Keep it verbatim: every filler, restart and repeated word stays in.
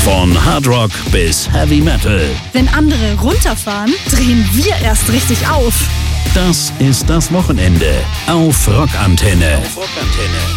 Von Hard Rock bis Heavy Metal. Wenn andere runterfahren, drehen wir erst richtig auf. Das ist das Wochenende auf Rockantenne. Auf Rockantenne.